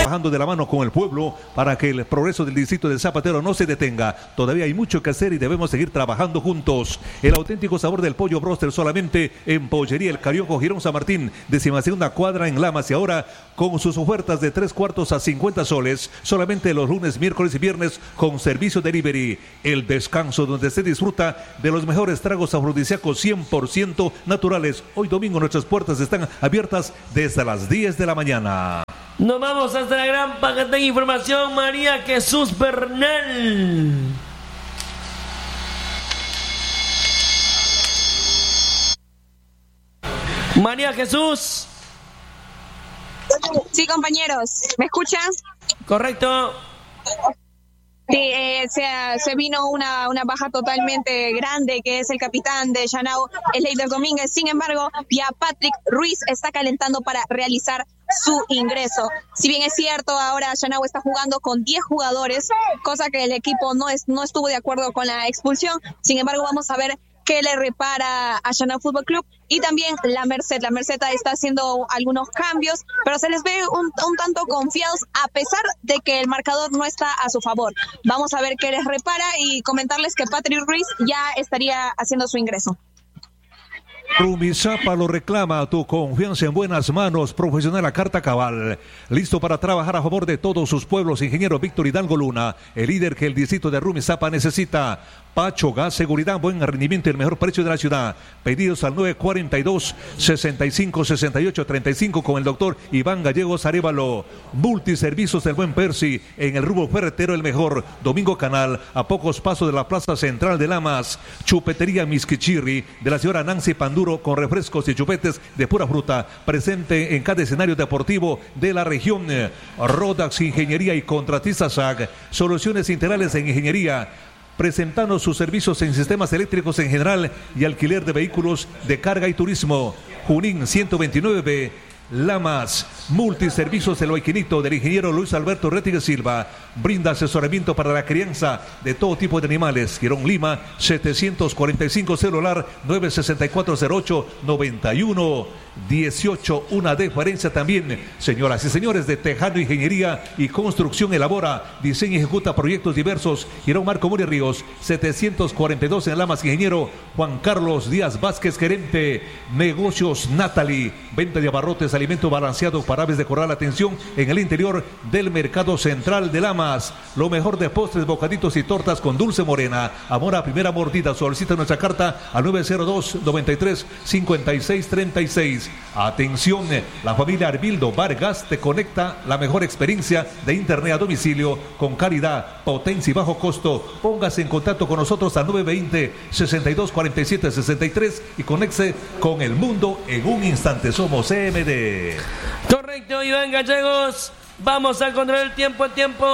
trabajando de la mano con el pueblo para que el progreso del distrito de Zapatero no se detenga. Todavía hay mucho que hacer y debemos seguir trabajando juntos. El auténtico sabor del pollo broster solamente en Pollería El Carioco, Girón San Martín, 12ª cuadra en Lamas, y ahora con sus ofertas de 3/4 a 50 soles, solamente los lunes, miércoles y viernes con servicio delivery. El descanso donde se disfruta de los mejores tragos afrodisíacos 100% naturales. Hoy domingo nuestras puertas están abiertas desde las 10 de la mañana. Nos vamos hasta la Gran Pacatén. Información, María Jesús Bernal. María Jesús. Sí, compañeros, ¿me escuchan? Correcto. Sí, se vino una baja totalmente grande, que es el capitán de Llanao, Leider Domínguez. Sin embargo, ya Patrick Ruiz está calentando para realizar su ingreso. Si bien es cierto, ahora Llanao está jugando con 10 jugadores, cosa que el equipo no estuvo de acuerdo con la expulsión. Sin embargo, vamos a ver qué le repara a Llanao Fútbol Club. Y también la Merced está haciendo algunos cambios, pero se les ve un tanto confiados a pesar de que el marcador no está a su favor. Vamos a ver qué les repara y comentarles que Patrick Ruiz ya estaría haciendo su ingreso. Rumisapa lo reclama, tu confianza en buenas manos, profesional a carta cabal, listo para trabajar a favor de todos sus pueblos. Ingeniero Víctor Hidalgo Luna, el líder que el distrito de Rumisapa necesita. Pacho Gas, seguridad, buen rendimiento y el mejor precio de la ciudad. Pedidos al 942-6568-35 con el doctor Iván Gallegos Arévalo. Multiservicios del Buen Percy, en el rubro ferretero el mejor. Domingo Canal, a pocos pasos de la plaza central de Lamas. Chupetería Misquichirri, de la señora Nancy Panduro, con refrescos y chupetes de pura fruta. Presente en cada escenario deportivo de la región. Rodax Ingeniería y Contratistas SAG, soluciones integrales en ingeniería, presentando sus servicios en sistemas eléctricos en general y alquiler de vehículos de carga y turismo. Junín 129B, Lamas. Multiservicios El Huayquinito, del ingeniero Luis Alberto Rettiger Silva, brinda asesoramiento para la crianza de todo tipo de animales. Girón Lima 745, celular 96408-9118. Una deferencia también, señoras y señores, de Tejano Ingeniería y Construcción. Elabora, diseña y ejecuta proyectos diversos. Girón Marco Muri Ríos 742 en Lamas. Ingeniero Juan Carlos Díaz Vázquez, gerente. Negocios Natalie, venta de abarrotes, alimento balanceado para aves de corral. Atención en el interior del mercado central de Lamas. Lo mejor de postres, bocaditos y tortas con dulce morena. Amor a primera mordida. Solicita nuestra carta al 902-93-5636. Atención, la familia Arbildo Vargas te conecta la mejor experiencia de internet a domicilio con calidad, potencia y bajo costo. Póngase en contacto con nosotros al 920-6247-63 y conexe con el mundo en un instante. Somos CMD. Correcto, Iván Gallegos. Vamos a controlar el tiempo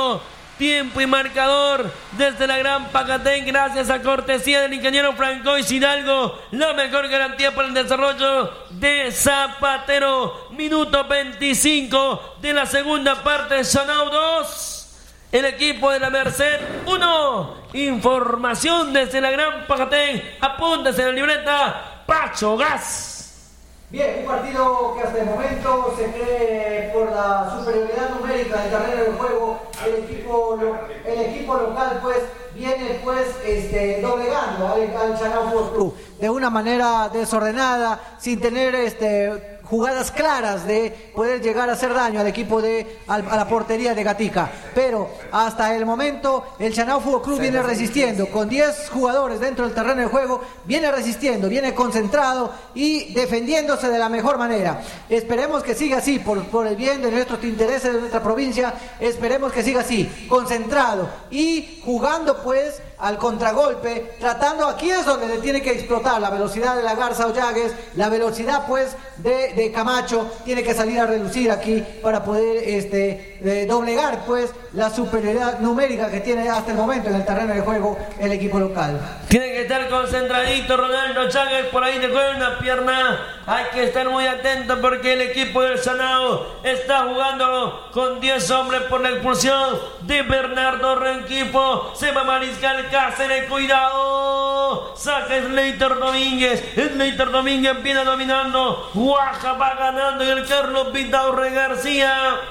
y marcador desde la Gran Pacatén, gracias a cortesía del ingeniero Francois Hidalgo, la mejor garantía para el desarrollo de Zapatero. Minuto 25 de la segunda parte. Llanao 2, el equipo de la Merced 1. Información desde la Gran Pacatén. Apúntese en la libreta. Pacho Gas. Bien, un partido que hasta el momento se cree por la superioridad numérica del terreno del juego. El equipo local pues viene doblegando al Llanao Fútbol Club de una manera desordenada, sin tener jugadas claras de poder llegar a hacer daño al equipo a la portería de Gatica. Pero hasta el momento el Llanao Fútbol Club viene resistiendo con 10 jugadores dentro del terreno de juego, viene resistiendo, viene concentrado y defendiéndose de la mejor manera. Esperemos que siga así por el bien de nuestros intereses de nuestra provincia. Esperemos que siga así, concentrado y jugando pues al contragolpe, tratando, aquí es donde le tiene que explotar la velocidad de la Garza Ollagues, la velocidad pues de Camacho, tiene que salir a relucir aquí para poder doblegar pues la superioridad numérica que tiene hasta el momento en el terreno de juego el equipo local. Tiene que estar concentradito Ronaldo Cháguez, por ahí le juega una pierna, hay que estar muy atento porque el equipo del Llanao está jugando con 10 hombres por la expulsión de Bernardo Renquipo. Se va Mariscal Cáceres, cuidado, saca Leider Domínguez. Leider Domínguez viene dominando, Guaja va ganando en el Carlos Vidaurre García.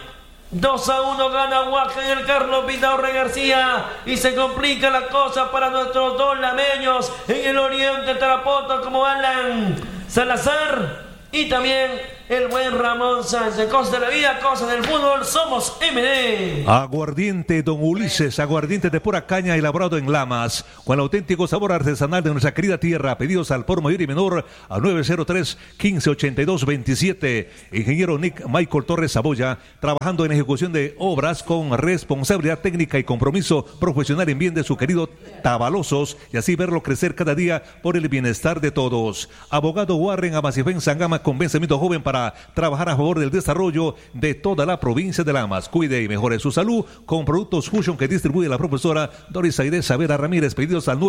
2-1 gana Huaca en el Carlos Vidaurre García y se complica la cosa para nuestros dos lameños en el oriente Tarapoto como Alan Salazar y también el buen Ramón Sánchez. Cosas de la vida, cosas del fútbol, somos MD. Aguardiente Don Ulises, aguardiente de pura caña elaborado en Lamas, con el auténtico sabor artesanal de nuestra querida tierra. Pedidos al por mayor y menor a 903-1582-27. Ingeniero Michael Torres Saboya, trabajando en ejecución de obras con responsabilidad técnica y compromiso profesional en bien de su querido Tabalosos y así verlo crecer cada día por el bienestar de todos. Abogado Warren Amasifén Sangama, convencimiento joven para trabajar a favor del desarrollo de toda la provincia de Lamas. Cuide y mejore su salud con productos Fusion que distribuye la profesora Doris Aide Savera Ramírez. Pedidos al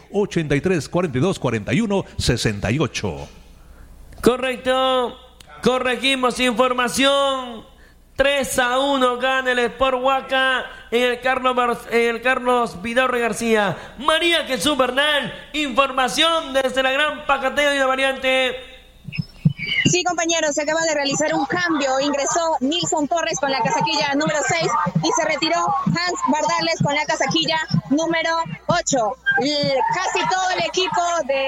983-4241-68. Correcto. Corregimos información. 3-1 gana el Sport Huaca en el Carlos Vidaurre García. María Jesús Bernal, información desde la Gran Pacateo y la variante. Sí, compañeros, se acaba de realizar un cambio. Ingresó Nilson Torres con la casaquilla número 6 y se retiró Hans Bardales con la casaquilla número 8. Casi todo el equipo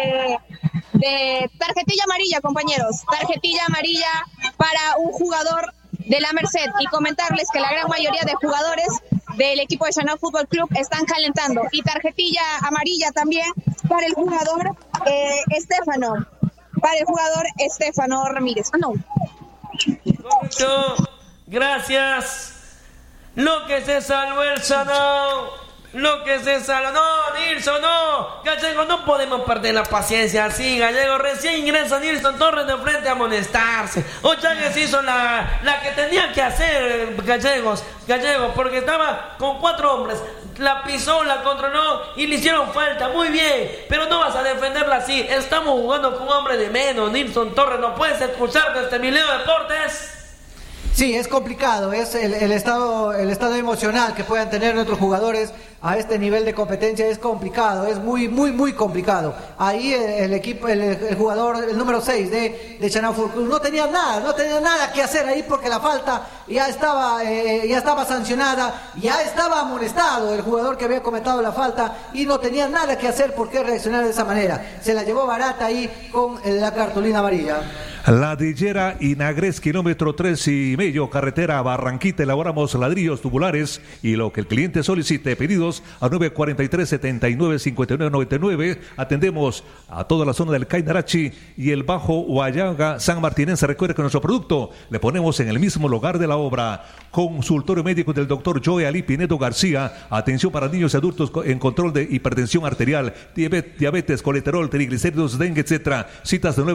de tarjetilla amarilla, compañeros. Tarjetilla amarilla para un jugador de la Merced. Y comentarles que la gran mayoría de jugadores del equipo de Chanao Fútbol Club están calentando. Y tarjetilla amarilla también para el jugador Estefano. Para el jugador Estefano Ramírez. Correcto. Gracias. Lo que se salvó el Chanao. Lo que se salvó. No, Nilson, no. Gallego, no podemos perder la paciencia así, Gallego. Recién ingresa Nilson Torres de frente a amonestarse. Ochagues hizo la que tenía que hacer, Gallego, porque estaba con 4 hombres. La pisó, la controló y le hicieron falta. Muy bien, pero no vas a defenderla así. Estamos jugando con un hombre de menos. Nilson Torres, ¿no puedes escuchar desde Mileo Deportes? Sí, es complicado, es el estado emocional que puedan tener nuestros jugadores a este nivel de competencia es complicado, es muy complicado. Ahí el jugador, el número 6 de Chanao Fútbol Club no tenía nada que hacer ahí porque la falta ya estaba sancionada, ya estaba amonestado el jugador que había cometido la falta y no tenía nada que hacer por qué reaccionar de esa manera. Se la llevó barata ahí con la cartulina amarilla. Ladrillera Inagres, kilómetro 3,5, carretera Barranquita. Elaboramos ladrillos tubulares y lo que el cliente solicite. Pedidos a 943-79-5999. Atendemos a toda la zona del Cainarachi y el Bajo Huallaga San Martinense. Recuerde que nuestro producto le ponemos en el mismo lugar de la obra. Consultorio médico del doctor Joe Ali Pinedo García. Atención para niños y adultos en control de hipertensión arterial, diabetes, colesterol, triglicéridos, dengue, etc. Citas de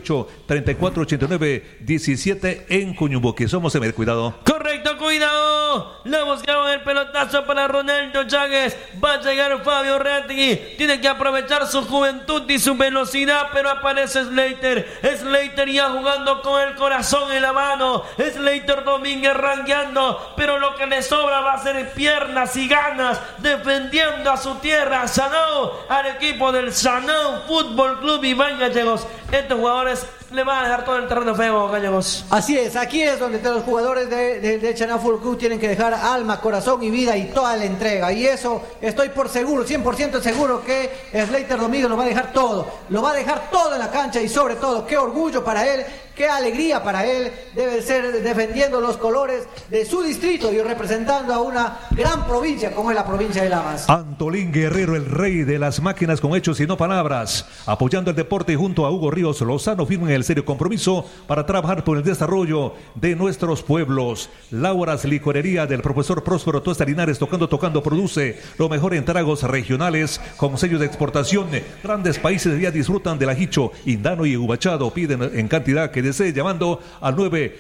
918-3489-17 en Cuñumboque. Somos MD. Cuidado. Correcto, cuidado. La buscaron el pelotazo para Ronaldo Cháguez. Va a llegar Fabio Reati. Tiene que aprovechar su juventud y su velocidad, pero aparece Slater. Slater ya jugando con el corazón en la mano. Slater Domínguez rangueando, pero lo que le sobra va a ser piernas y ganas, defendiendo a su tierra, Chanao, al equipo del Chanao Fútbol Club. Iván Gallegos, estos jugadores le van a dejar todo el terreno feo, Gallegos. Así es, aquí es donde los jugadores de Chanao Fútbol Club tienen que dejar alma, corazón y vida y toda la entrega, y eso estoy por seguro, 100% seguro que Slater Domínguez lo va a dejar todo en la cancha, y sobre todo, qué orgullo para él, qué alegría para él, debe ser defendiendo los colores de su distrito y representando a una gran provincia como es la provincia de Lamas. Antolín Guerrero, el rey de las máquinas con hechos y no palabras, apoyando el deporte junto a Hugo Ríos Lozano, firman el serio compromiso para trabajar por el desarrollo de nuestros pueblos. Laura's Licorería del profesor Próspero Tuesta Linares, tocando, produce lo mejor en tragos regionales con sello de exportación. Grandes países ya disfrutan del ajicho, indano y ubachado. Piden en cantidad que desee llamando al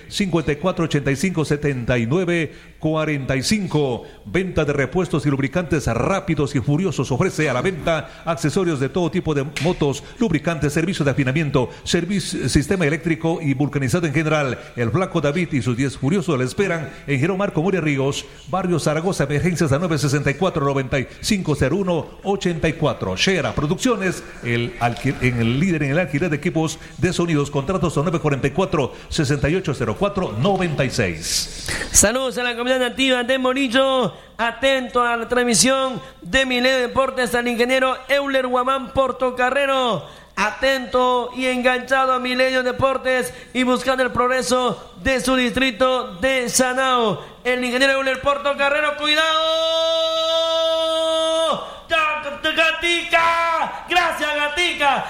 954-85-79-45. Venta de repuestos y lubricantes rápidos y furiosos. Ofrece a la venta accesorios de todo tipo de motos, lubricantes, servicio de afinamiento, sistema eléctrico y vulcanizado en general. El Flaco David y sus 10 furiosos le esperan en Jerón Marco Moria Ríos, Barrio Zaragoza. Emergencias a 964-9501-84. Shera Producciones, el líder en el alquiler de equipos de sonidos. Contratos a 940 044-6804-96. Saludos a la comunidad nativa de Morillo. Atento a la transmisión de Milenio Deportes al ingeniero Euler Guamán Portocarrero. Atento y enganchado a Milenio Deportes y buscando el progreso de su distrito de Sanao. El ingeniero Euler Portocarrero, cuidado. Gatica, gracias Gatica,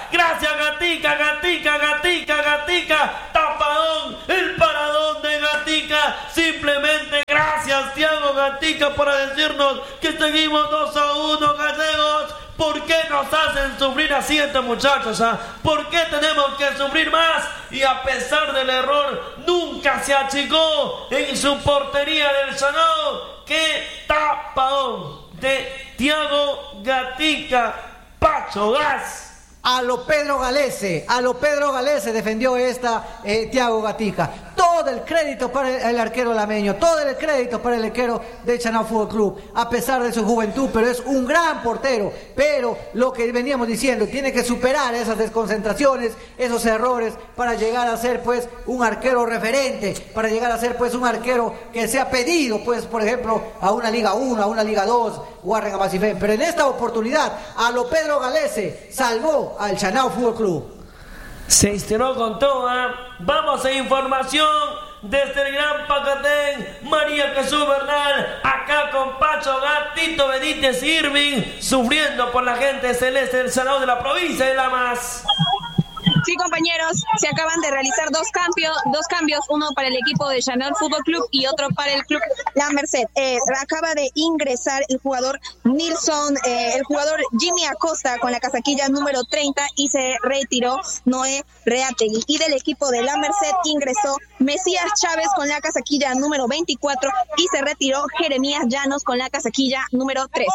tapadón, el paradón de Gatica, simplemente gracias Thiago Gatica para decirnos que seguimos 2-1 gallegos. ¿Por qué nos hacen sufrir así estos muchachos? ¿Por qué tenemos que sufrir más? Y a pesar del error, nunca se achicó en su portería del Sanao. ¡Qué tapadón de Thiago Gatica! Pacho Gas. A lo Pedro Galese defendió esta Thiago Gatica. Todo el crédito para el arquero lameño, todo el crédito para el arquero del Chanao Fútbol Club, a pesar de su juventud, pero es un gran portero. Pero lo que veníamos diciendo, tiene que superar esas desconcentraciones, esos errores, para llegar a ser pues un arquero referente, para llegar a ser pues un arquero que sea pedido pues por ejemplo a una Liga 1, a una Liga 2 o a Regamacifén. Pero en esta oportunidad, a lo Pedro Galese salvó al Chanao Fútbol Club. Se estiró con todo. Vamos a información desde el Gran Pacatén. María Jesús Bernal, acá con Pacho Gatito Benítez Irving, sufriendo por la gente celeste del Sanao de la provincia de Lamas. Sí, compañeros, se acaban de realizar dos cambios, uno para el equipo de Chanao Fútbol Club y otro para el club La Merced. Acaba de ingresar el jugador Nilson, el jugador Jimmy Acosta con la casaquilla número 30 y se retiró Noé Reategui. Y del equipo de La Merced ingresó Mesías Chávez con la casaquilla número 24 y se retiró Jeremías Llanos con la casaquilla número 3.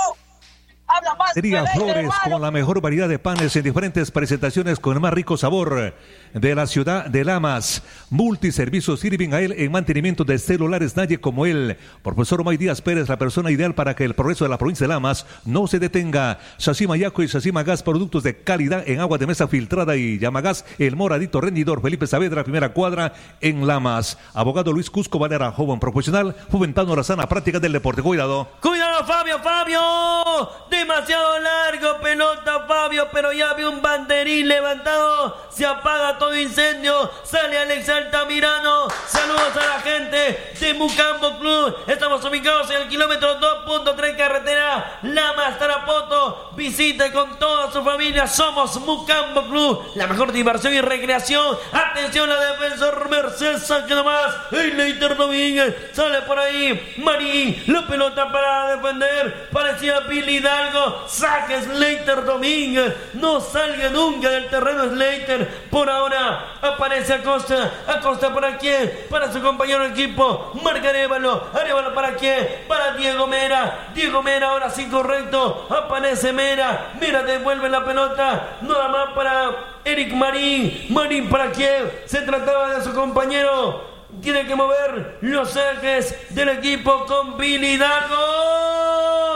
Sería Flores con la mejor variedad de panes en diferentes presentaciones con el más rico sabor de la ciudad de Lamas. Multiservicios sirven a él en mantenimiento de celulares, nadie como él. Profesor May Díaz Pérez, la persona ideal para que el progreso de la provincia de Lamas no se detenga. Sacima Yaco y Sacima Gas, productos de calidad en agua de mesa filtrada y Llamagas, el moradito rendidor. Felipe Saavedra, primera cuadra en Lamas. Abogado Luis Cusco Valera, joven profesional, fomentando la sana práctica del deporte. Cuidado. Cuidado, Fabio. Demasiado largo, pelota Fabio, pero ya vi un banderín levantado, se apaga todo incendio, sale Alex Altamirano. Saludos a la gente de Mucambo Club. Estamos ubicados en el kilómetro 2.3 carretera Lamas Tarapoto. Visite con toda su familia, somos Mucambo Club, la mejor diversión y recreación. Atención, la defensor Mercedes, saque nomás, el Leiter Domínguez, sale por ahí Marín, la pelota para defender, parecía Billy Hidalgo. Saque Slater Domínguez, no salga nunca del terreno Slater. Por ahora aparece Acosta para quién, para su compañero de equipo, marca Arevalo para quién, para Diego Mera ahora sí correcto, aparece Mera devuelve la pelota, nada más para Eric Marín para quién, se trataba de su compañero. Tiene que mover los ejes del equipo con Billy Hidalgo.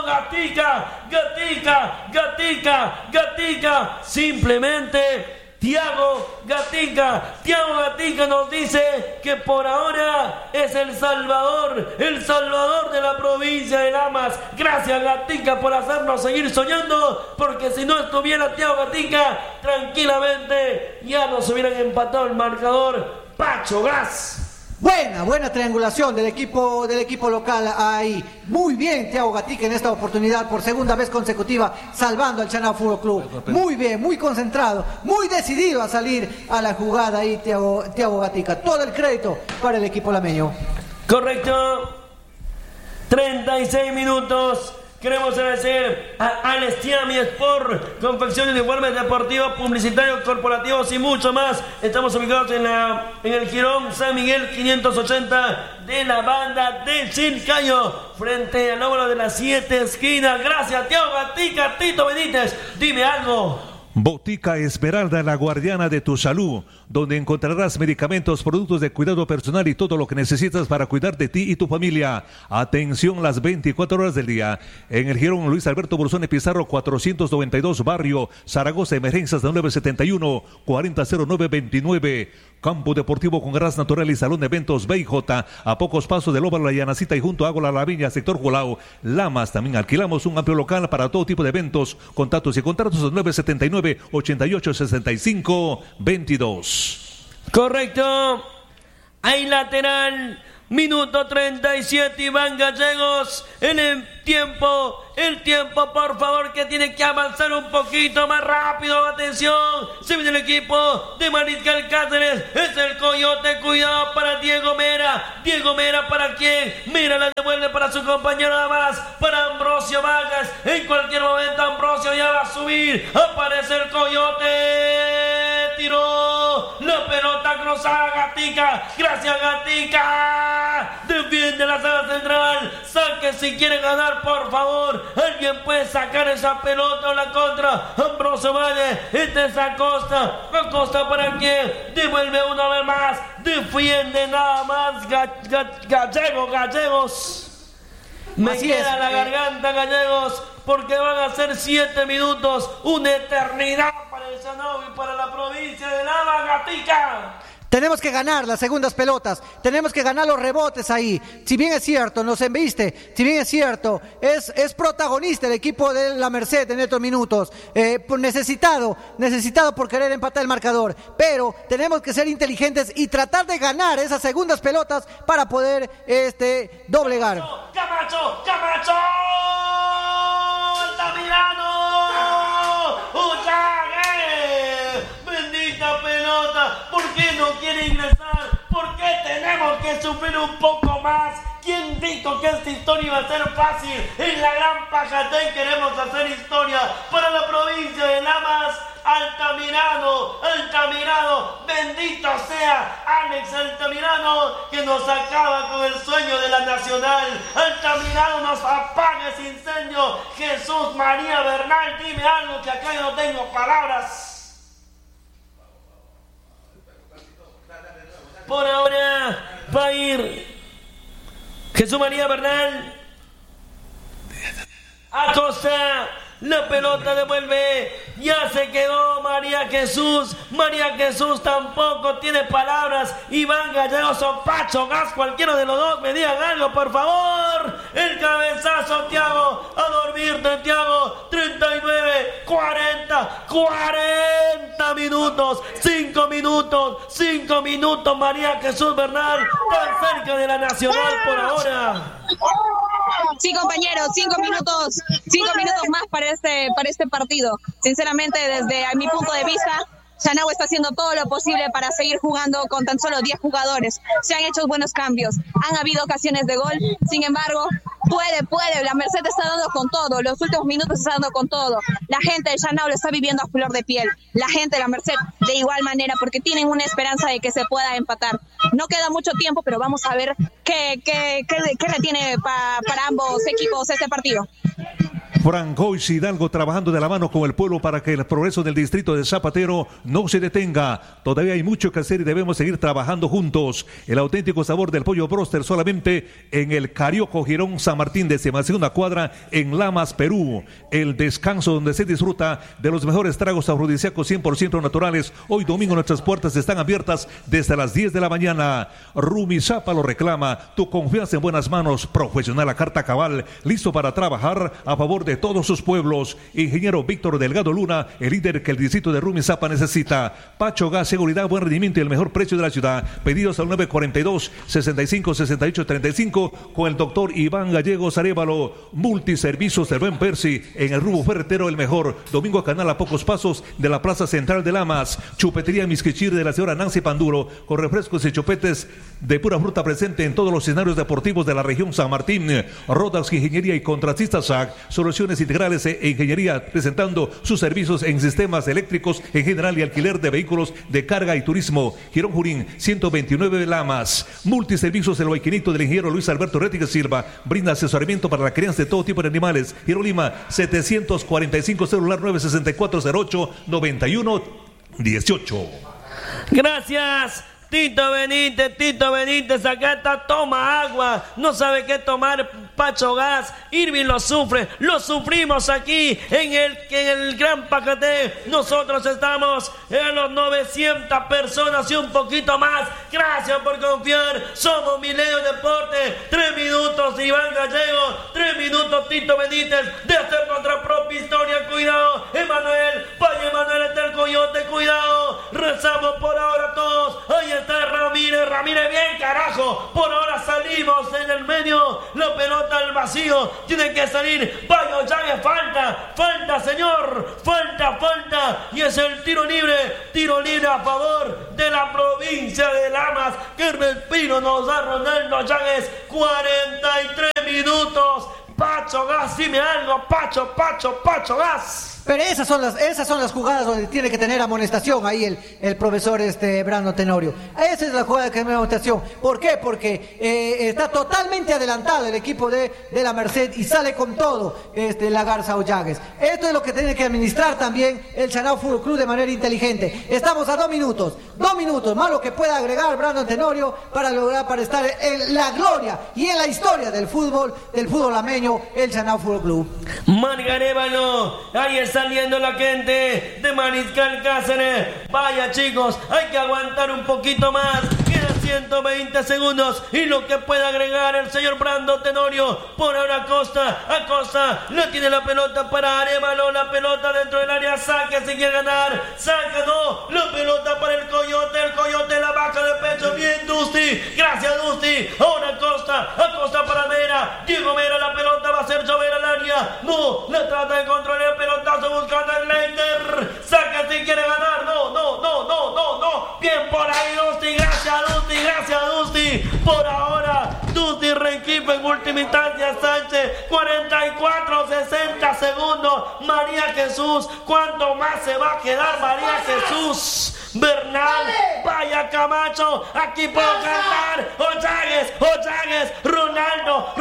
Gatica. Simplemente Thiago Gatica nos dice que por ahora es el salvador de la provincia de Lamas. Gracias Gatica por hacernos seguir soñando, porque si no estuviera Thiago Gatica, tranquilamente ya nos hubieran empatado el marcador. Pacho Gas. Buena triangulación del equipo local ahí. Muy bien Thiago Gatica en esta oportunidad por segunda vez consecutiva, salvando al Chanao Fútbol Club. Muy bien, muy concentrado, muy decidido a salir a la jugada ahí Thiago Gatica. Todo el crédito para el equipo lameño. Correcto. 36 minutos. Queremos agradecer a Alestiami Sport, confección de uniformes deportivos, publicitarios, corporativos y mucho más. Estamos ubicados en el Jirón San Miguel 580 de la banda de Chilcayo, frente al óvalo de las 7 esquinas. Gracias, Thiago Gatica. Tito Benítez, dime algo. Botica Esmeralda, la guardiana de tu salud, donde encontrarás medicamentos, productos de cuidado personal y todo lo que necesitas para cuidar de ti y tu familia. Atención las 24 horas del día. En el Girón Luis Alberto Burzone Pizarro 492, Barrio Zaragoza, emergencias de 971-400929. Campo Deportivo con Gras Natural y Salón de Eventos BIJ, a pocos pasos del Óvalo La Llanacita y junto a Ágola La Viña, sector Julao. Lamas, también alquilamos un amplio local para todo tipo de eventos. Contactos y contratos al 979-8865-22. Correcto. Hay lateral. Minuto 37, Iván Gallegos. El tiempo, por favor, que tiene que avanzar un poquito más rápido. Atención, se viene el equipo de Mariscal Cáceres. Es el Coyote, cuidado para Diego Mera. Diego Mera, ¿para quién? Mera la devuelve para su compañero, nada más para Ambrosio Vargas. En cualquier momento Ambrosio ya va a subir. Aparece el Coyote. Tiró la pelota cruzada, Gatica. Gracias, Gatica. Defiende la saga central. Saque si quiere ganar, por favor. Alguien puede sacar esa pelota o la contra. Ambrosio Valle. Este es Acosta. Acosta, ¿para quién? Devuelve una vez más. Defiende nada más Gallegos. Me queda la garganta, Gallegos, porque van a ser 7 minutos, una eternidad para el Sanau y para la provincia de Lama, Gatica. Tenemos que ganar las segundas pelotas, tenemos que ganar los rebotes ahí. Si bien es cierto, nos embiste, si bien es cierto, es protagonista el equipo de la Merced en estos minutos, necesitado por querer empatar el marcador, pero tenemos que ser inteligentes y tratar de ganar esas segundas pelotas para poder doblegar. ¡Camacho! ¡Altamirano! ¡Uchague! ¡Bendita pelota! ¿Por qué no quiere ingresar? ¿Por qué tenemos que sufrir un poco más? ¿Quién dijo que esta historia iba a ser fácil? En la Gran Pajatén queremos hacer historia para la provincia de Lamas. Altamirano, bendito sea Alex Altamirano, que nos acaba con el sueño de la Nacional. Altamirano nos apaga ese incendio. Jesús María Bernal, dime algo que acá yo no tengo palabras. Por ahora va a ir Jesús María Bernal. Acosta. La pelota devuelve. Ya se quedó María Jesús. María Jesús tampoco tiene palabras. Iván Gallegos o Pacho Gas, cualquiera de los dos, me digan algo, por favor. El cabezazo, Thiago. A dormirte, Thiago. 39, 40 minutos. 5 minutos. María Jesús Bernal, tan cerca de la Nacional por ahora. Sí, compañeros, 5 minutos más para este partido. Sinceramente, desde mi punto de vista, Sanau está haciendo todo lo posible para seguir jugando con tan solo 10 jugadores. Se han hecho buenos cambios, han habido ocasiones de gol, sin embargo, puede, la Merced está dando con todo, los últimos minutos está dando con todo. La gente de Sanau lo está viviendo a flor de piel, la gente de la Merced de igual manera, porque tienen una esperanza de que se pueda empatar. No queda mucho tiempo, pero vamos a ver qué retiene para ambos equipos este partido. Francois Hidalgo trabajando de la mano con el pueblo para que el progreso del distrito de Zapatero no se detenga. Todavía hay mucho que hacer y debemos seguir trabajando juntos. El auténtico sabor del pollo broster solamente en el Carioco Girón San Martín, 12ª cuadra en Lamas, Perú. El descanso donde se disfruta de los mejores tragos afrodisíacos 100% naturales. Hoy domingo nuestras puertas están abiertas desde las 10 de la mañana. Rumizapa lo reclama. Tu confianza en buenas manos. Profesional a carta cabal. Listo para trabajar a favor de todos sus pueblos. Ingeniero Víctor Delgado Luna, el líder que el distrito de Rumizapa necesita. Pacho Gas, seguridad, buen rendimiento y el mejor precio de la ciudad. Pedidos al 942-65-68-35 con el doctor Iván Gallegos Arévalo. Multiservicios del Buen Percy en el Rubro Ferretero, el mejor. Domingo Canal, a pocos pasos de la Plaza Central de Lamas. Chupetería Misquichir de la señora Nancy Panduro, con refrescos y chupetes de pura fruta, presente en todos los escenarios deportivos de la región San Martín. Rodax Ingeniería y Contratistas SAC, soluciones integrales e ingeniería, presentando sus servicios en sistemas eléctricos en general y alquiler de vehículos de carga y turismo. Girón Jurín 129 Lamas. Multiservicios del Huayquinito del ingeniero Luis Alberto Rétiguez Silva, brinda asesoramiento para la crianza de todo tipo de animales. Girón Lima 745, celular 96408-9118. Gracias. Tito Benítez, acá está, toma agua, no sabe qué tomar, Pacho Gas. Irving lo sufre, lo sufrimos aquí en el Gran Pacatén. Nosotros estamos en los 900 personas y un poquito más. Gracias por confiar, somos Milenio Deporte. 3 minutos Iván Gallego, 3 minutos Tito Benítez de hacer nuestra propia historia. Cuidado, Emanuel, vaya Emanuel, está el Coyote, cuidado. Rezamos por ahora todos. Ahí está Ramírez, bien carajo. Por ahora salimos en el medio, la pelota al vacío, tiene que salir. Vaya Ollague, falta señor, falta. Y es el tiro libre a favor de la provincia de Lamas. Qué respiro nos da Ronaldo Ollagues. 43 minutos. Pacho Gas, dime algo, Pacho Gas. Pero esas son las jugadas donde tiene que tener amonestación ahí el profesor Brandon Tenorio. Esa es la jugada que tiene amonestación. ¿Por qué? Porque está totalmente adelantado el equipo de la Merced y sale con todo la Garza Ollagues. Esto es lo que tiene que administrar también el Chanao Fútbol Club de manera inteligente. Estamos a 2 minutos más lo que pueda agregar Brandon Tenorio para estar en la gloria y en la historia del fútbol lameño, el Chanao Fútbol Club. Margarévalo, ahí está saliendo la gente de Mariscal Cáceres. Vaya chicos, hay que aguantar un poquito más. Quedan 120 segundos y lo que puede agregar el señor Brandon Tenorio. Por ahora Acosta le tiene la pelota para Arévalo, la pelota dentro del área, saque si quiere ganar, saca no, la pelota para el Coyote la baja de pecho, bien Dusty, gracias Dusty. Ahora Acosta para Mera, Diego Mera, la pelota va a ser llover al área, no, le trata de controlar el pelotazo buscando el Leiter, saca si quiere ganar, no, bien por ahí Dusty, gracias Dusty, por ahora Dusty Renquipo en última instancia, Sánchez, 44-60 segundos, María Jesús, ¿cuánto más se va a quedar María Jesús? Bernal, vaya Camacho, aquí puedo cantar, Ollagues, Ronaldo,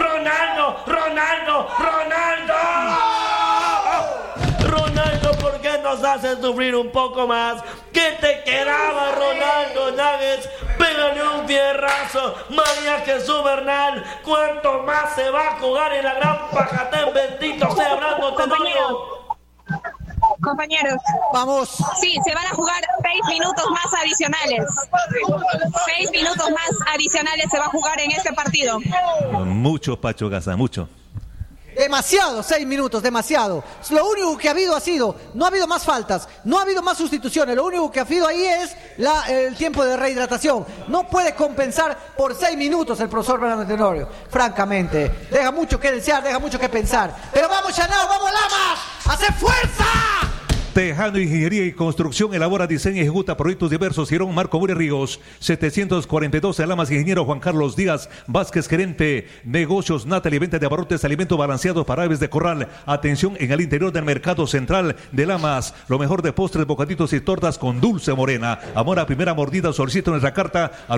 ¿por qué nos hacen sufrir un poco más? ¿Qué te quedaba Ronaldo Ollagues? Pégale un fierrazo, María Jesús Bernal, ¿cuánto más se va a jugar en la Gran Pacatén? Bendito sea Brandon Tenorio. Compañeros, vamos. Sí, se van a jugar 6 minutos más adicionales. 6 minutos más adicionales se va a jugar en este partido. Mucho, Pacho Gaza, mucho. Demasiado, 6 minutos, demasiado. Lo único que ha habido no ha habido más faltas, no ha habido más sustituciones, lo único que ha habido ahí es el tiempo de rehidratación. No puede compensar por 6 minutos el profesor Brandon Tenorio. Francamente, deja mucho que desear, deja mucho que pensar. Pero vamos Chanao, vamos Lamas, ¡hacer fuerza! Tejano, Ingeniería y Construcción, elabora, diseña y ejecuta proyectos diversos. Girón, Marco Muri Ríos, 742 de Lamas. Ingeniero Juan Carlos Díaz Vázquez, gerente negocios Natalie, venta de abarrotes, alimentos balanceados para aves de corral. Atención en el interior del mercado central de Lamas. Lo mejor de postres, bocaditos y tortas con dulce morena. Amor a primera mordida, solicito nuestra carta a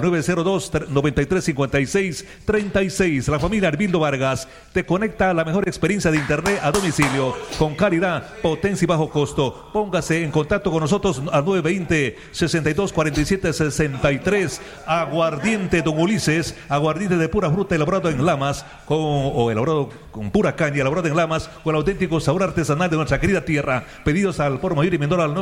902-9356-36. La familia Arbildo Vargas te conecta a la mejor experiencia de internet a domicilio con calidad, potencia y bajo costo. Póngase en contacto con nosotros al 920-6247-63. Aguardiente Don Ulises, aguardiente de pura fruta elaborado en Lamas, elaborado con pura caña, elaborado en Lamas, con el auténtico sabor artesanal de nuestra querida tierra. Pedidos al por mayor y menor al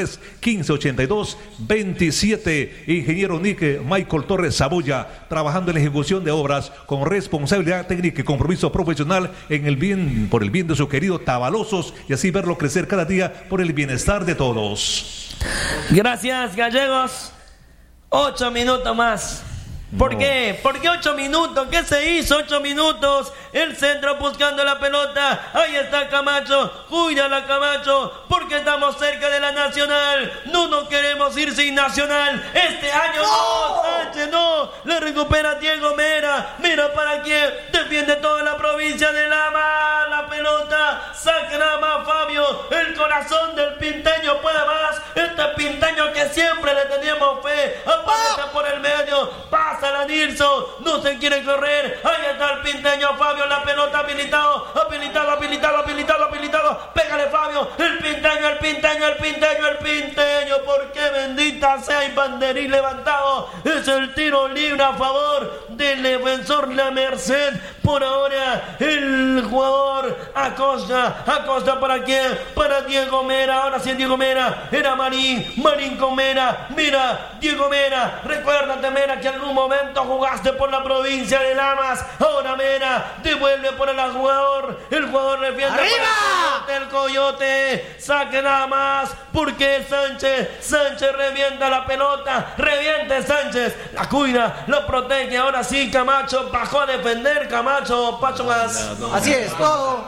903-1582-27. Ingeniero Michael Torres Saboya, trabajando en la ejecución de obras con responsabilidad técnica y compromiso profesional por el bien de su querido Tabalosos, y así verlo crecer cada día por el bienestar de todos. Gracias, Gallegos. 8 minutos más. ¿Por qué? ¿Por qué 8 minutos? ¿Qué se hizo? 8 minutos. El centro buscando la pelota. Ahí está Camacho. Cuídala, Camacho. Porque estamos cerca de la Nacional. No nos queremos ir sin Nacional. Este año no, Sánchez, no. Le recupera Diego Mera. Mira para quién. Defiende toda la provincia de Lama. La pelota. Saca nada más Fabio. El corazón del pinteño puede más. Este pinteño que siempre le teníamos fe. Aparece por el medio. Pasa a Nilsson, no se quiere correr, ahí está el pinteño Fabio, la pelota habilitado, pégale Fabio, el pinteño porque bendita sea y banderín levantado. Es el tiro libre a favor del defensor La Merced. Por ahora el jugador Acosta para quién, para Diego Mera. Ahora sí Diego Mera, era Marín con Mera. Mira, Diego Mera, recuérdate Mera que en algún momento jugaste por la provincia de Lamas. Ahora Mera devuelve por el jugador defiende por el Coyote, saque nada más porque Sánchez revienta la pelota, reviente Sánchez, la cuida, lo protege. Ahora sí Camacho bajó a defender, Camacho, Pacho Gas. Así es, todo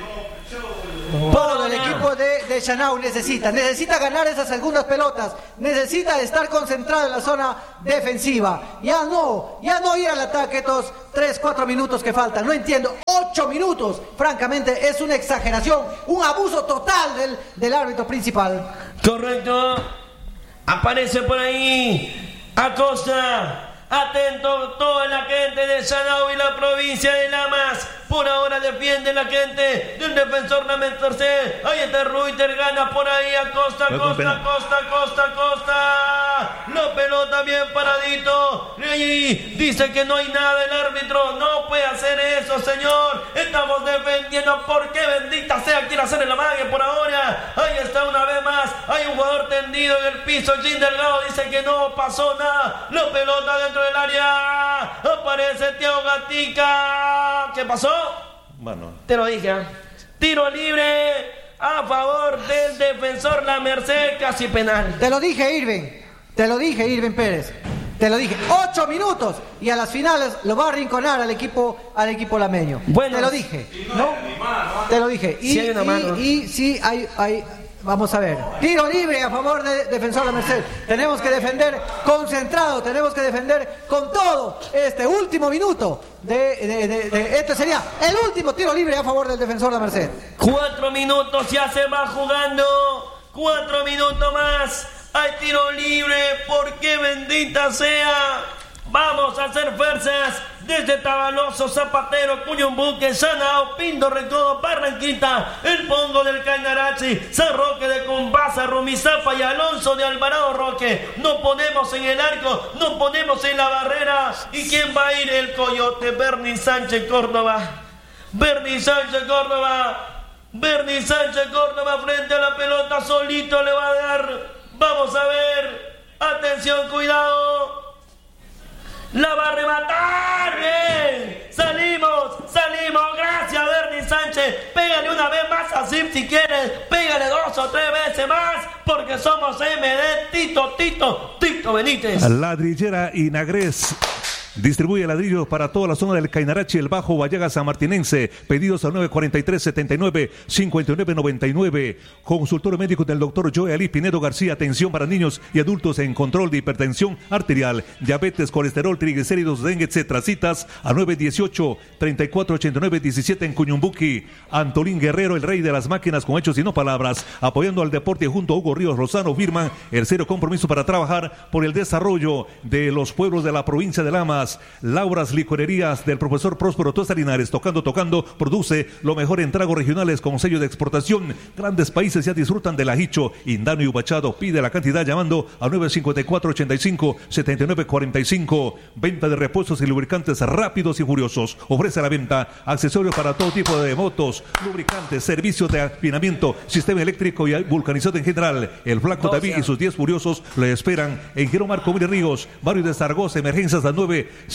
el equipo de Chanao necesita ganar esas segundas pelotas, necesita estar concentrado en la zona defensiva, ya no ir al ataque estos 3-4 minutos que faltan. No entiendo, 8 minutos, francamente es una exageración, un abuso total del árbitro principal. Correcto, aparece por ahí Acosta. Atento toda la gente de Chanao y la provincia de Lamas. Por ahora defiende la gente del defensor La Merced. Ahí está Ruiter, gana por ahí Acosta. La pelota bien paradito. Y dice que no hay nada el árbitro. No puede hacer eso, señor. Estamos defendiendo. Porque bendita sea, quiere hacer el amague por ahora. Ahí está una vez más. Hay un jugador tendido en el piso. Jim Delgado dice que no pasó nada. La pelota dentro del área. Aparece Thiago Gatica. ¿Qué pasó? Bueno. Te lo dije. Tiro libre a favor del defensor La Merced, casi penal. Te lo dije, Irving Pérez. Te lo dije. 8 minutos y a las finales lo va a arrinconar al equipo lameño. Bueno, te lo dije, ¿no? Te lo dije. Y sí hay. Vamos a ver, tiro libre a favor de defensor La Merced. Tenemos que defender concentrado, tenemos que defender con todo este último minuto este sería el último tiro libre a favor del defensor La Merced. 4 minutos ya se va jugando, 4 minutos más, hay tiro libre, porque bendita sea. Vamos a hacer fuerzas desde Tabaloso, Zapatero, Cuyumbuque, Chanao, Pinto, Recodo, Barranquita, El Pongo del Cañarachi, San Roque de Cumbasa, Rumizapa y Alonso de Alvarado Roque. Nos ponemos en el arco, nos ponemos en la barrera. ¿Y quién va a ir? El Coyote, Bernie Sánchez Córdoba frente a la pelota, solito le va a dar. Vamos a ver, atención, cuidado. La va a arrebatar, bien. Salimos. Gracias, Bernie Sánchez. Pégale una vez más a Sim si quieres. Pégale 2 o 3 veces más. Porque somos MD Tito Benítez. Ladrillera Inagres distribuye ladrillos para toda la zona del Cainarachi, el Bajo Vallaga Sanmartinense. Pedidos al 943-79-5999. Consultorio médico del doctor Joe Ali Pinedo García. Atención para niños y adultos en control de hipertensión arterial, diabetes, colesterol, triglicéridos, dengue, etc. Citas a 918-3489-17 en Cuyumbuqui. Antolín Guerrero, el rey de las máquinas con hechos y no palabras, apoyando al deporte junto a Hugo Ríos Rosano. Firman el serio compromiso para trabajar por el desarrollo de los pueblos de la provincia de Lamas. Laura's Licorerías del profesor Próspero Tosta Linares, tocando, produce lo mejor en tragos regionales con sello de exportación. Grandes países ya disfrutan del ajicho. Indano y Ubachado, pide la cantidad llamando a 954-85-7945. Venta de repuestos y lubricantes rápidos y furiosos. Ofrece a la venta accesorios para todo tipo de motos, lubricantes, servicios de afinamiento, sistema eléctrico y vulcanizado en general. El Flaco David y sus 10 furiosos le esperan en Giro Marco Miri Ríos, barrio de Zaragoza. Emergencias a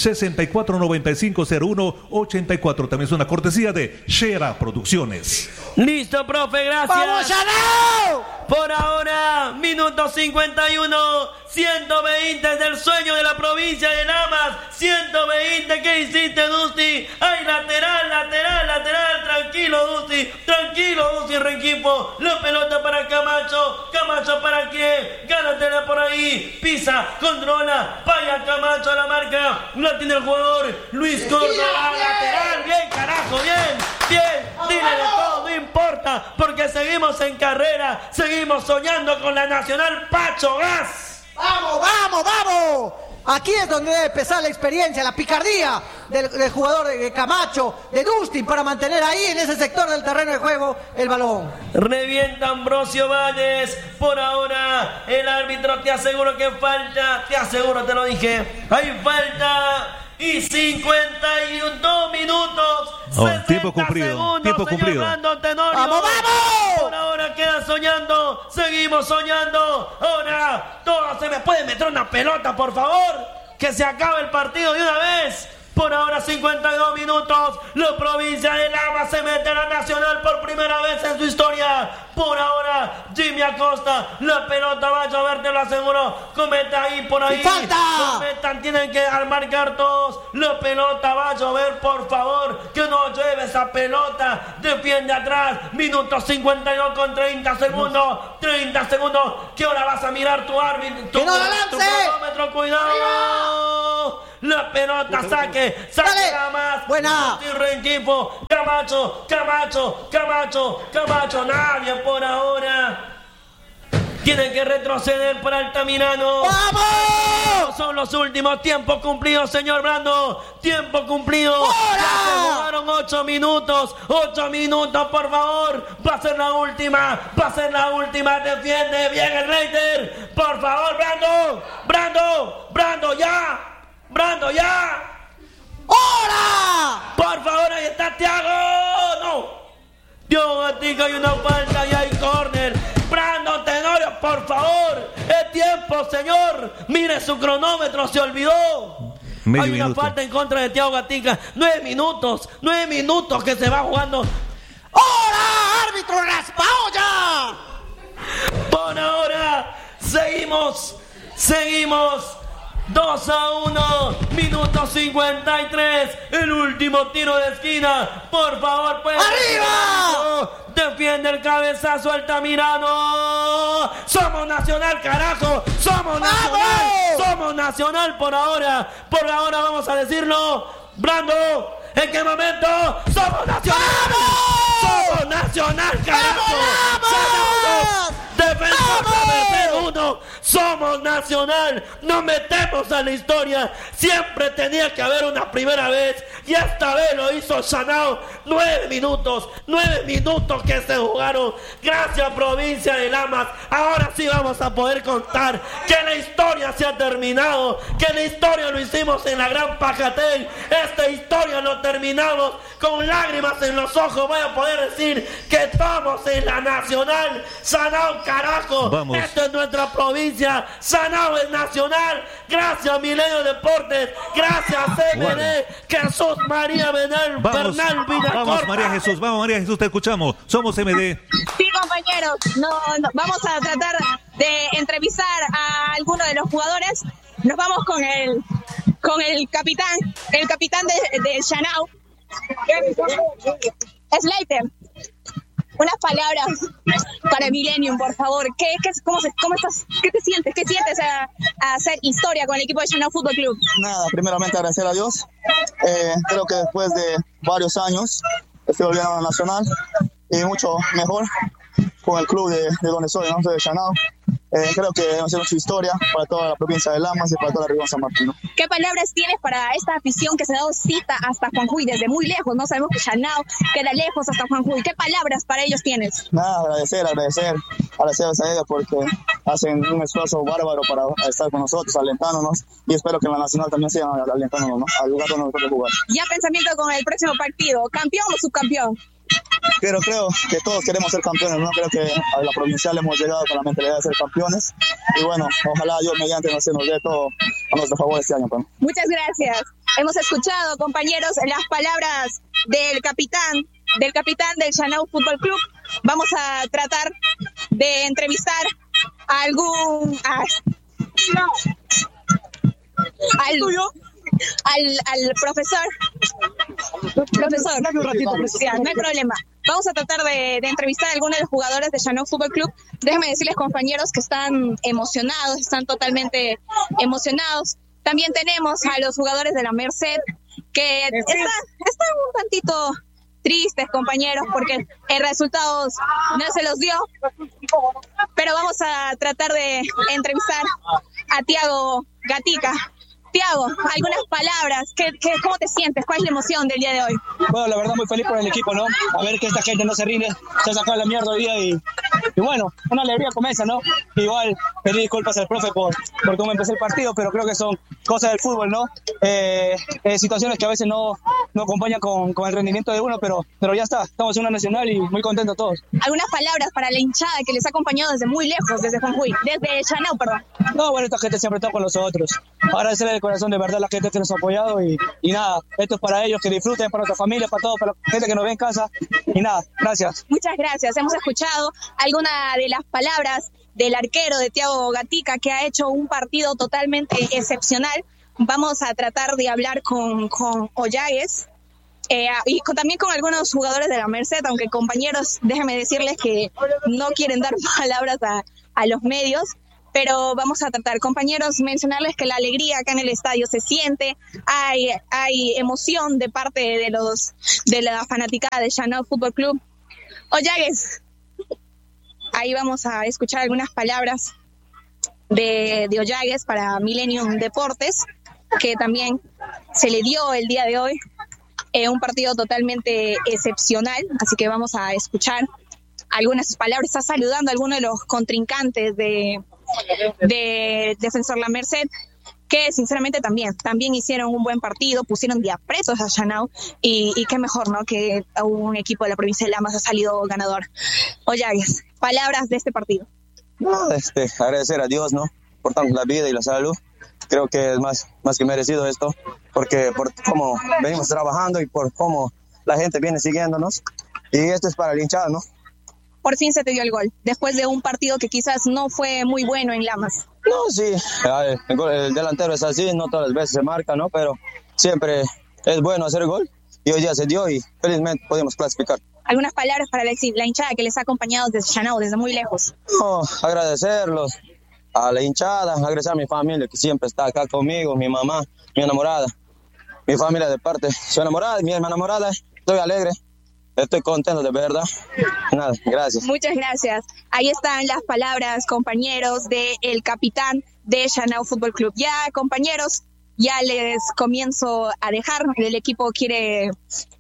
964-9501-84. También es una cortesía de Shera Producciones. Listo, profe, gracias. ¡Vamos, Chanao! Por ahora, minuto 51, 120 del sueño de la provincia de Lamas. 120, ¿qué hiciste, Dusti? ¡Ay, lateral! Tranquilo, Dusti, Requipo. La pelota para Camacho para quién, gánatela por ahí. Pisa, controla, vaya Camacho a la marca. La tiene el jugador Luis Córdoba, lateral. Bien, carajo, bien. Dile de todo, no importa, porque seguimos en carrera, seguimos soñando con la Nacional. Pacho Gas. ¡Vamos! Aquí es donde debe empezar la experiencia, la picardía. del jugador de Camacho, de Dustin, para mantener ahí en ese sector del terreno de juego el balón. Revienta Ambrosio Valles. Por ahora el árbitro te aseguro que falta, te aseguro, te lo dije, hay falta y 52 minutos. Tiempo cumplido, tiempo cumplido. ¡Vamos, vamos! Por ahora queda soñando, seguimos soñando. Ahora, ¿se me puede meter una pelota, por favor? Que se acabe el partido de una vez. Por ahora 52 minutos, la provincia de Lamas se mete a la Nacional por primera vez en su historia. Por ahora, Jimmy Acosta, la pelota va a llover, te lo aseguro. Cometa ahí, por ahí. ¡Falta! Cometan, tienen que marcar todos. La pelota va a llover, por favor. Que no llueve esa pelota. Defiende atrás. Minuto 52 con 30 segundos. 30 segundos. ¿Qué hora vas a mirar tu árbitro? ¡Que no la lance! Tu cronómetro, cuidado. La pelota, saque nada más. Buena. Equipo. Camacho. Nadie por ahora. Tienen que retroceder para Altamirano. ¡Vamos! Son los últimos tiempos cumplidos, señor Brando. Tiempo cumplido. ¡Hora! Ya se jugaron 8 minutos. 8 minutos, por favor. Va a ser la última. Defiende bien el Reiter. Por favor, Brando, ya. ¡Hora! Por favor, ahí está Thiago. No. Dios, Gatica, hay una falta y hay córner. Brando Tenorio, por favor. Es tiempo, señor. Mire su cronómetro, se olvidó. Hay una falta en contra de Thiago Gatica. 9 minutos que se va jugando. ¡Hora! ¡Árbitro, raspao ya! Por ahora, seguimos. 2-1, minuto 53, el último tiro de esquina. Por favor, pues. ¡Arriba! Defiende el cabezazo Altamirano. Somos Nacional, carajo. Somos Nacional por ahora. Por ahora vamos a decirlo. Brando, ¿en qué momento? Somos Nacional. ¡Vamos! Somos Nacional, carajo. ¡Vamos! Defensor de 1, somos Nacional, nos metemos a la historia. Siempre tenía que haber una primera vez y esta vez lo hizo Chanao. 9 minutos que se jugaron. Gracias, provincia de Lamas. Ahora sí vamos a poder contar que la historia se ha terminado, que la historia lo hicimos en la Gran Pajatén. Esta historia lo terminamos con lágrimas en los ojos. Voy a poder decir que estamos en la Nacional. Chanao, carajo. Vamos. Esto es nuestra provincia. Chanao es Nacional. Gracias, Milenio Deportes. Gracias, CMD. Jesús María Bernal Villacorta. Vamos, María Jesús, te escuchamos. Somos MD. Sí, compañeros. No, vamos a tratar de entrevistar a alguno de los jugadores. Nos vamos con el capitán de Chanao. Slater. Unas palabras para Millennium, por favor. ¿Cómo estás? ¿Qué te sientes? ¿Qué sientes a hacer historia con el equipo de Chanao Fútbol Club? Nada, primeramente agradecer a Dios. Creo que después de varios años estoy volviendo a la Nacional y mucho mejor con el club de donde soy, ¿no? Soy de Chanao. Creo que hemos hecho historia para toda la provincia de Lamas y para toda la región San Martín, ¿no? ¿Qué palabras tienes para esta afición que se ha dado cita hasta Juanjuy desde muy lejos? No sabemos que Chanao queda lejos hasta Juanjuy. ¿Qué palabras para ellos tienes? Nada, agradecer a ellos porque hacen un esfuerzo bárbaro para estar con nosotros, alentándonos, y espero que en la Nacional también sigan alentándonos, ¿no? Al lugar donde nosotros jugamos. Ya pensamiento con el próximo partido, ¿campeón o subcampeón? Pero creo que todos queremos ser campeones, ¿no? Creo que a la provincial hemos llegado con la mentalidad de ser campeones. Y bueno, ojalá Dios mediante nos dé todo a nuestro favor este año. ¿no? Muchas gracias. Hemos escuchado, compañeros, las palabras del capitán del Chanao Fútbol Club. Vamos a tratar de entrevistar a al profesor. Dame un ratito, no hay problema. Vamos a tratar de entrevistar a algunos de los jugadores de Chanao Fútbol Club. Déjenme decirles, compañeros, que están emocionados, están totalmente emocionados. También tenemos a los jugadores de la Merced, que están un tantito tristes, compañeros, porque el resultado no se los dio. Pero vamos a tratar de entrevistar a Thiago Gatica. Tiago, algunas palabras, ¿cómo te sientes? ¿Cuál es la emoción del día de hoy? Bueno, la verdad muy feliz por el equipo, ¿no? A ver que esta gente no se rinde, se ha sacado la mierda hoy día y bueno, una alegría comienza, ¿no? Igual, pedir disculpas al profe por cómo empezó el partido, pero creo que son cosas del fútbol, ¿no? Situaciones que a veces no acompañan con el rendimiento de uno, pero ya está, estamos en una nacional y muy contentos todos. Algunas palabras para la hinchada que les ha acompañado desde muy lejos, desde Jujuy, desde Chanao, perdón. No, bueno, esta gente siempre está con nosotros. Agradecerle de corazón de verdad a la gente que nos ha apoyado y nada, esto es para ellos, que disfruten, para nuestra familia, para todos, para la gente que nos ve en casa y nada, gracias. Muchas gracias. Hemos escuchado alguna de las palabras del arquero de Thiago Gatica, que ha hecho un partido totalmente excepcional. Vamos a tratar de hablar con Ollagues y también con algunos jugadores de la Merced, aunque compañeros, déjenme decirles que no quieren dar palabras a los medios. Pero vamos a tratar, compañeros, mencionarles que la alegría acá en el estadio se siente, hay emoción de parte de la fanaticada de Chanao Fútbol Club. Ollagues, ahí vamos a escuchar algunas palabras de Ollagues para Millennium Deportes, que también se le dio el día de hoy un partido totalmente excepcional, así que vamos a escuchar algunas palabras. Está saludando a algunos de los contrincantes de Defensor La Merced, que sinceramente también hicieron un buen partido, pusieron de apretos a Chanao y qué mejor, ¿no?, que un equipo de la provincia de Lamas ha salido ganador. Ollagues, palabras de este partido. No, agradecer a Dios, ¿no?, por tanto la vida y la salud. Creo que es más que merecido esto, porque por cómo venimos trabajando y por cómo la gente viene siguiéndonos, y esto es para la hinchada, ¿no? Por fin se te dio el gol, después de un partido que quizás no fue muy bueno en Lamas. No, sí, el delantero es así, no todas las veces se marca, ¿no? Pero siempre es bueno hacer el gol, y hoy día se dio y felizmente pudimos clasificar. ¿Algunas palabras para la hinchada que les ha acompañado desde Chanao, desde muy lejos? No, agradecerlos a la hinchada, agradecer a mi familia que siempre está acá conmigo, mi mamá, mi enamorada, mi familia de parte, su enamorada, mi enamorada, estoy alegre. Estoy contento, de verdad. Nada, gracias. Muchas gracias. Ahí están las palabras, compañeros, del capitán de Chanao Fútbol Club. Ya, compañeros, ya les comienzo a dejar. El equipo quiere,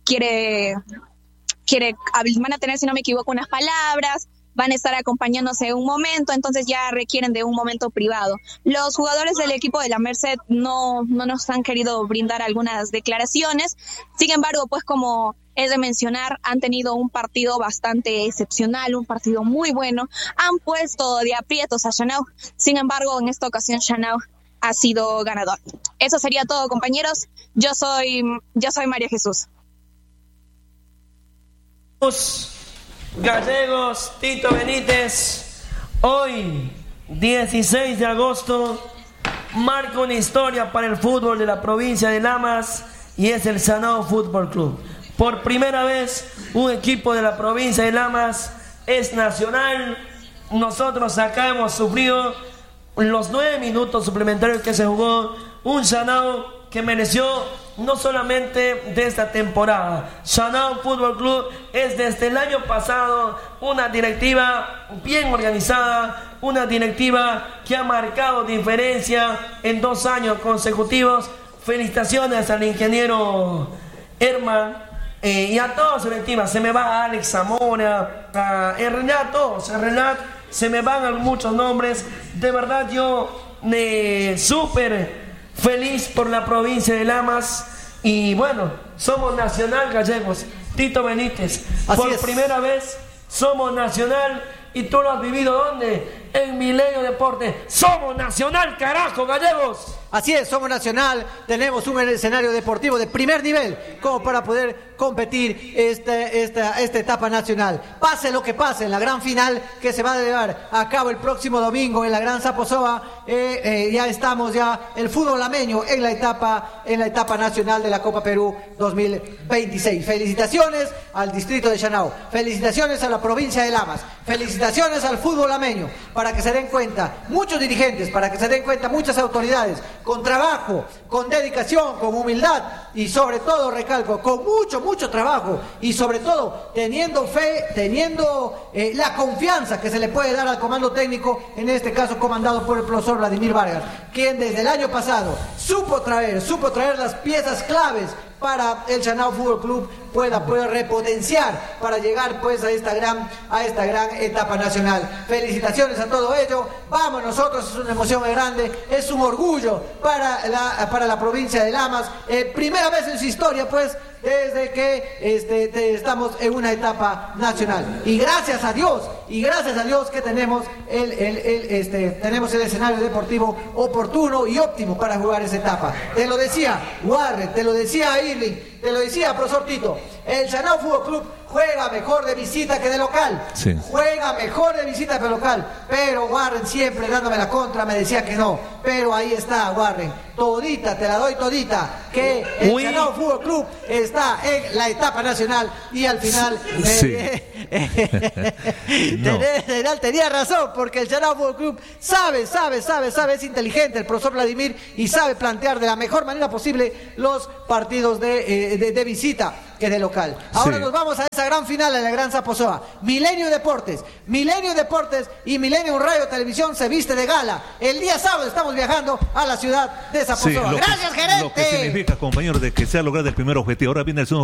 van a tener, si no me equivoco, unas palabras. Van a estar acompañándose un momento, entonces ya requieren de un momento privado. Los jugadores del equipo de la Merced no nos han querido brindar algunas declaraciones. Sin embargo, pues como es de mencionar, han tenido un partido bastante excepcional, un partido muy bueno. Han puesto de aprietos a Chanao. Sin embargo, en esta ocasión Chanao ha sido ganador. Eso sería todo, compañeros. Yo soy María Jesús. Gallegos, Tito Benítez, hoy 16 de agosto marca una historia para el fútbol de la provincia de Lamas y es el Chanao Fútbol Club. Por primera vez un equipo de la provincia de Lamas es nacional. Nosotros acá hemos sufrido los 9 minutos suplementarios que se jugó un Chanao que mereció no solamente de esta temporada. Chanao Fútbol Club es desde el año pasado una directiva bien organizada, una directiva que ha marcado diferencia en 2 años consecutivos. Felicitaciones al ingeniero Herman y a toda su directiva. Se me va Alex Zamora, a Renat, todos, Renat, se me van muchos nombres. De verdad yo súper feliz por la provincia de Lamas y bueno, somos nacional, Gallegos. Tito Benítez, por primera vez somos nacional y tú lo has vivido ¿dónde? En Milenio Deporte. Somos nacional, carajo, Gallegos. Así es, somos nacional, tenemos un escenario deportivo de primer nivel como para poder competir esta etapa nacional. Pase lo que pase en la gran final que se va a llevar a cabo el próximo domingo en la Gran Zaposoa, ya estamos el fútbol lameño en la etapa nacional de la Copa Perú 2026. Felicitaciones al distrito de Chanao, felicitaciones a la provincia de Lamas, felicitaciones al fútbol lameño, para que se den cuenta muchos dirigentes, para que se den cuenta muchas autoridades, con trabajo, con dedicación, con humildad y sobre todo, recalco, con mucho trabajo y sobre todo teniendo fe, teniendo la confianza que se le puede dar al comando técnico, en este caso comandado por el profesor Vladimir Vargas, quien desde el año pasado supo traer las piezas claves para el Chanao Fútbol Club pueda repotenciar para llegar pues a esta gran etapa nacional. Felicitaciones a todo ello. Vamos nosotros, es una emoción muy grande, es un orgullo para la provincia de Lamas. Primera vez en su historia pues desde que estamos en una etapa nacional. Y gracias a Dios que tenemos tenemos el escenario deportivo oportuno y óptimo para jugar esa etapa. Te lo decía Warren, te lo decía Irving, te lo decía profesor Tito, el Chanao Fútbol Club juega mejor de visita que de local. Sí. Juega mejor de visita que de local. Pero Warren siempre dándome la contra me decía que no. Pero ahí está Warren. Todita, te la doy todita. Que el Chanao Fútbol Club está en la etapa nacional y al final tenía razón, porque el Chanao Fútbol Club sabe, es inteligente el profesor Vladimir y sabe plantear de la mejor manera posible los partidos de visita que de local. Ahora nos vamos a esa gran final, a la Gran Zaposoa. Milenio Deportes y Milenio Radio Televisión se viste de gala. El día sábado estamos viajando a la ciudad de Zaposoa. Gracias, gerente. Lo que significa, compañeros, de que se ha logrado el primer objetivo. Ahora viene el segundo